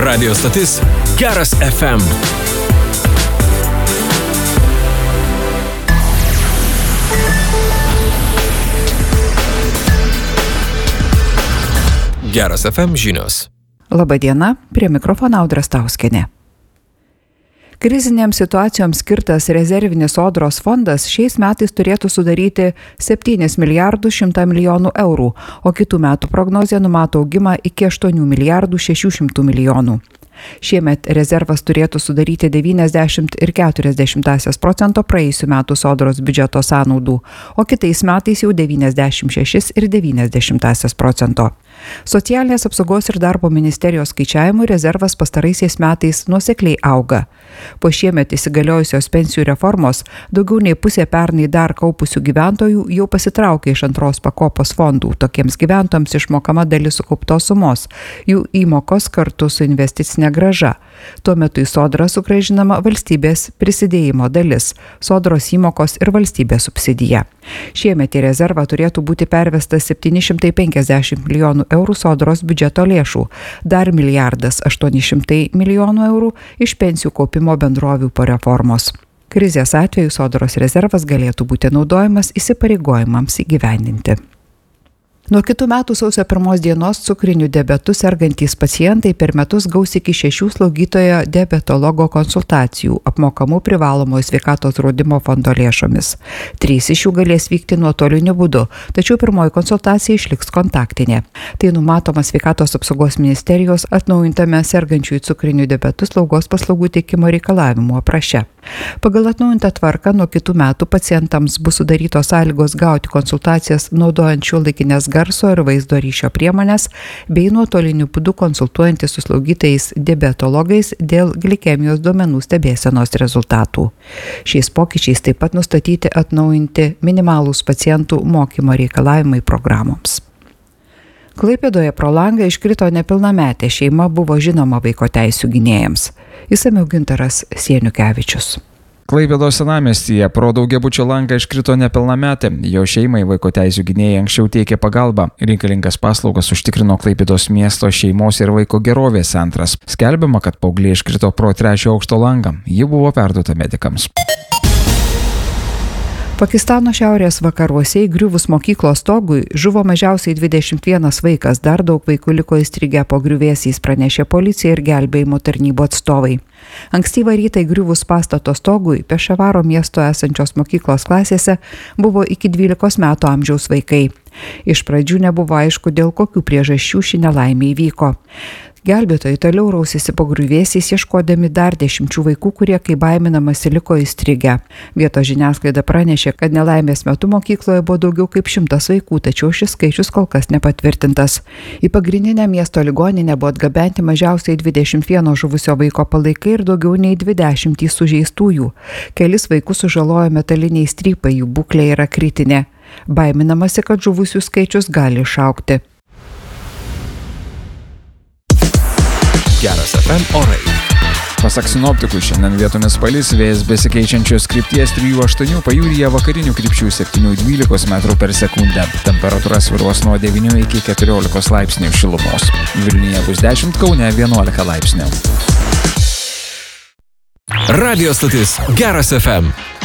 Radio stotis Geras FM. Geras FM žinios. Labadiena, prie mikrofono Audra Stauskienė. Krizinėms situacijoms skirtas rezervinis Sodros fondas šiais metais turėtų sudaryti 7 milijardus 100 milijonų eurų, o kitų metų prognozė numato augimą iki 8 milijardų 600 milijonų. Šiemet rezervas turėtų sudaryti 90,4% praėjusių metų Sodros biudžeto sąnaudų, o kitais metais jau 96,9%. Socialinės apsaugos ir darbo ministerijos skaičiavimų rezervas pastaraisiais metais nuosekliai auga. Po šiemet įsigaliojusios pensijų reformos daugiau nei pusė pernai dar kaupusių gyventojų jau pasitraukė iš antros pakopos fondų. Tokiems gyventojams išmokama dalis sukauptos sumos, jų įmokos kartu su investicinė grąža. Tuo metu į Sodrą sugrąžinama valstybės prisidėjimo dalis, Sodros įmokos ir valstybės subsidija. Šiemet į rezervą turėtų būti pervesta 750 milijonų eurų Sodros biudžeto lėšų, dar 1,8 milijonų eurų iš pensijų kaupimo bendrovių po reformos. Krizės atveju Sodros rezervas galėtų būti naudojamas įsipareigojimams įgyvendinti. Nuo kitų metų sausio 1 dienos cukriniu diabetu sergantys pacientai per metus gaus iki 6 slaugytojo diabetologo konsultacijų, apmokamų privalomojo sveikatos draudimo fondo lėšomis. 3 iš jų galės vykti nuotoliniu būdu, tačiau pirmoji konsultacija išliks kontaktinė. Tai numatoma Sveikatos apsaugos ministerijos atnaujintame sergančiųjų cukriniu diabetu slaugos paslaugų teikimo reikalavimų apraše. Pagal atnaujintą tvarką nuo kitų metų pacientams bus sudarytos sąlygos gauti konsultacijas naudojant šiuolaikinės garso ir vaizdo ryšio priemonės bei nuotoliniu būdu konsultuojantis su slaugytojais diabetologais dėl glikemijos duomenų stebėsenos rezultatų. Šiais pokyčiais taip pat nustatyti atnaujinti minimalūs pacientų mokymo reikalavimai programoms. Klaipėdoje pro langą iškrito nepilnametė šeima, buvo žinoma vaiko teisių gynėjams. Išsamiau Gintaras Sieniukevičius. Klaipėdos senamiestyje pro daugiabučio langą iškrito nepilnametė. Jo šeimai vaiko teisių gynėjai anksčiau teikė pagalbą. Reikalingas paslaugas užtikrino Klaipėdos miesto šeimos ir vaiko gerovės centras. Skelbiama, kad paauglė iškrito pro 3 aukšto langą. Ji buvo perduota medikams. Pakistano šiaurės vakaruose įgriuvus mokyklos stogui žuvo mažiausiai 21 vaikas, dar daug vaikų liko įstrigę po griuvėsiais, pranešė policija ir gelbėjimo tarnybų atstovai. Ankstyvą rytą įgriuvus pastato stogui Pešavaro miesto esančios mokyklos klasėse buvo iki 12 metų amžiaus vaikai. Iš pradžių nebuvo aišku, dėl kokių priežasčių ši nelaimė įvyko. Gelbėtojai toliau rausėsi po griuvėsiais, ieškodami dar 10 vaikų, kurie, kaip baiminamasi, liko įstrigę. Vietos žiniasklaida pranešė, kad nelaimės metu mokykloje buvo daugiau kaip 100 vaikų, tačiau šis skaičius kol kas nepatvirtintas. Į pagrindinę miesto ligoninę buvo atgabenti mažiausiai 21 žuvusio vaiko palaikai ir daugiau nei 20 sužeistųjų. Kelis vaikus sužalojo metaliniai strypai, jų būklė yra kritinė. Baiminamasi, kad žuvusių skaičius gali išaugti. Geras FM orai. Pasak sinoptikų, šiandien vietomis palis, vėjas besikeičiančios krypties 3-8, pajūryje vakarinių krypčių 7-12 metrų per sekundę. Temperatūra svyruos nuo 9 iki 14 laipsnių šilumos. Vilniuje bus 10, Kaune 11 laipsnių. Radio stotis Geras FM.